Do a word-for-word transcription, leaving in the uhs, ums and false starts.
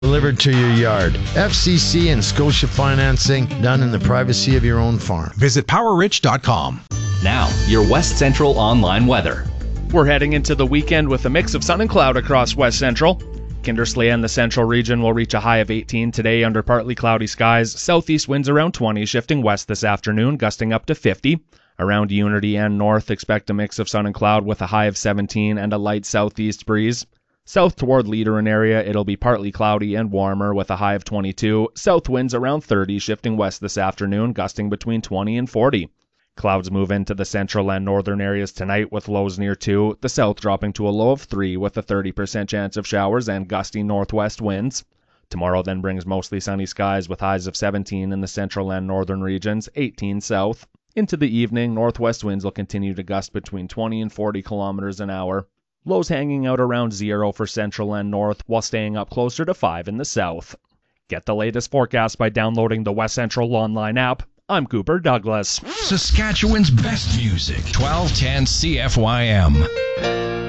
delivered to your yard. F C C and Scotia Financing, done in the privacy of your own farm. Visit power rich dot com. Now, your West Central online weather. We're heading into the weekend with a mix of sun and cloud across West Central. Kindersley and the central region will reach a high of eighteen today under partly cloudy skies. Southeast winds around twenty, shifting west this afternoon, gusting up to fifty. Around Unity and north, expect a mix of sun and cloud with a high of seventeen and a light southeast breeze. South toward Leaderin area, it'll be partly cloudy and warmer with a high of twenty-two. South winds around thirty, shifting west this afternoon, gusting between twenty and forty. Clouds move into the central and northern areas tonight with lows near two. The south dropping to a low of three with a thirty percent chance of showers and gusty northwest winds. Tomorrow then brings mostly sunny skies with highs of seventeen in the central and northern regions, eighteen south. Into the evening, northwest winds will continue to gust between twenty and forty kilometers an hour. Lows hanging out around zero for central and north, while staying up closer to five in the south. Get the latest forecast by downloading the West Central online app. I'm Cooper Douglas. Saskatchewan's best music, twelve ten C F Y M.